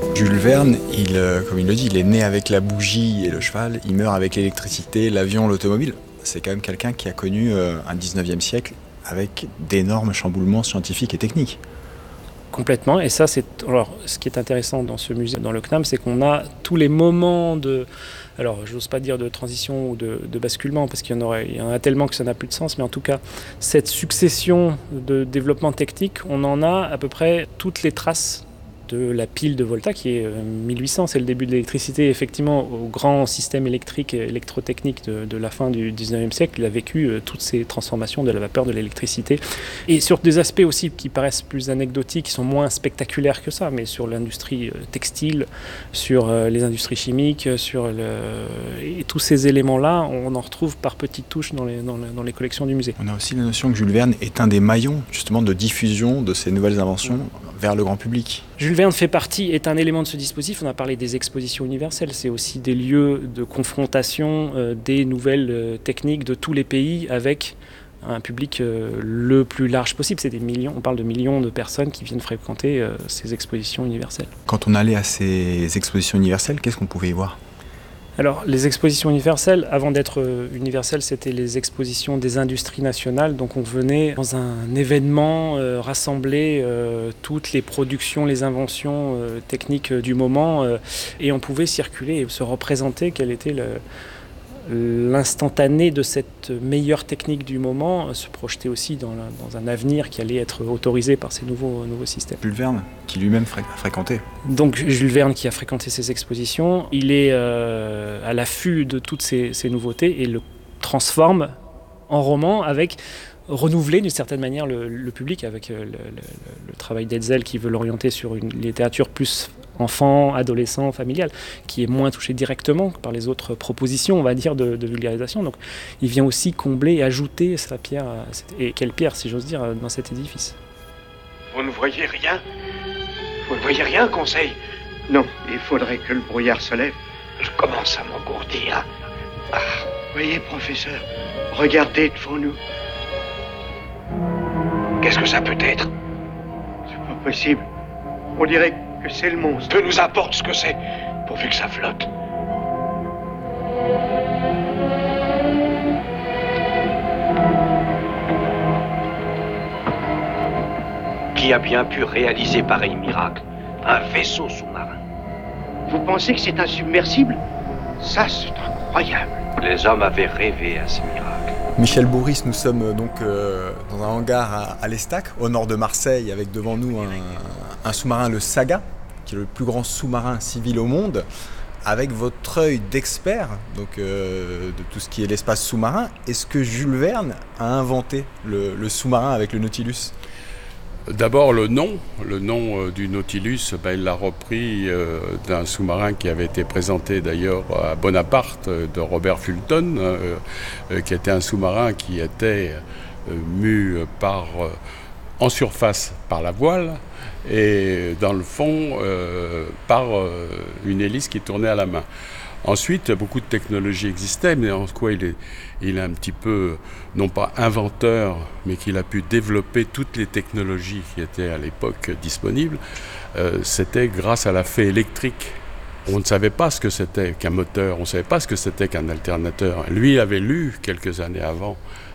Jules Verne, comme il le dit, il est né avec la bougie et le cheval, il meurt avec l'électricité, l'avion, l'automobile. C'est quand même quelqu'un qui a connu un 19e siècle avec d'énormes chamboulements scientifiques et techniques. Complètement, et ça alors ce qui est intéressant dans ce musée, dans le CNAM, c'est qu'on a tous les moments alors j'ose pas dire de transition ou de basculement, parce qu'il y en a tellement que ça n'a plus de sens, mais en tout cas, cette succession de développement technique, on en a à peu près toutes les traces de la pile de Volta, qui est 1800, c'est le début de l'électricité. Effectivement, au grand système électrique et électrotechnique de la fin du 19e siècle, il a vécu toutes ces transformations de la vapeur, de l'électricité. Et sur des aspects aussi qui paraissent plus anecdotiques, qui sont moins spectaculaires que ça, mais sur l'industrie textile, sur les industries chimiques, et tous ces éléments-là, on en retrouve par petites touches dans les collections du musée. On a aussi la notion que Jules Verne est un des maillons, justement, de diffusion de ces nouvelles inventions vers le grand public. Jules Verne est un élément de ce dispositif. On a parlé des expositions universelles. C'est aussi des lieux de confrontation des nouvelles techniques de tous les pays avec un public le plus large possible. C'est des millions, on parle de millions de personnes qui viennent fréquenter ces expositions universelles. Quand on allait à ces expositions universelles, qu'est-ce qu'on pouvait y voir ? Alors, les expositions universelles, avant d'être universelles, c'était les expositions des industries nationales. Donc, on venait dans un événement rassembler toutes les productions, les inventions techniques du moment, et on pouvait circuler et se représenter quel était l'instantané de cette meilleure technique du moment, se projeter aussi dans un avenir qui allait être autorisé par ces nouveaux systèmes. Jules Verne, qui lui-même fréquentait. Donc Jules Verne, qui a fréquenté ces expositions, il est à l'affût de toutes ces nouveautés et le transforme en roman avec renouveler d'une certaine manière le public, avec le travail d'Hetzel qui veut l'orienter sur une littérature plus enfant, adolescent, familial, qui est moins touché directement par les autres propositions, on va dire, de vulgarisation. Donc il vient aussi combler et ajouter sa pierre, et quelle pierre, si j'ose dire, dans cet édifice. Vous ne voyez rien ? Vous ne voyez rien, Conseil ? Non, il faudrait que le brouillard se lève. Je commence à m'engourdir. Voyez, professeur, regardez devant nous. Qu'est-ce que ça peut être ? C'est pas possible. On dirait que c'est le monstre. Peu nous importe ce que c'est, pourvu que ça flotte. Qui a bien pu réaliser pareil miracle ? Un vaisseau sous-marin. Vous pensez que c'est insubmersible ? Ça, c'est incroyable. Les hommes avaient rêvé à ce miracle. Michel Bourris, nous sommes donc dans un hangar à l'Estac, au nord de Marseille, avec devant nous un sous-marin, le Saga, qui est le plus grand sous-marin civil au monde. Avec votre œil d'expert donc, de tout ce qui est l'espace sous-marin, est-ce que Jules Verne a inventé le sous-marin avec le Nautilus ? D'abord le nom du Nautilus, il l'a repris d'un sous-marin qui avait été présenté d'ailleurs à Bonaparte de Robert Fulton, qui était un sous-marin qui était mu en surface par la voile et dans le fond par une hélice qui tournait à la main. Ensuite, beaucoup de technologies existaient, mais en quoi il est un petit peu, non pas inventeur, mais qu'il a pu développer toutes les technologies qui étaient à l'époque disponibles, c'était grâce à la fée électrique. On ne savait pas ce que c'était qu'un moteur, on ne savait pas ce que c'était qu'un alternateur. Lui avait lu quelques années avant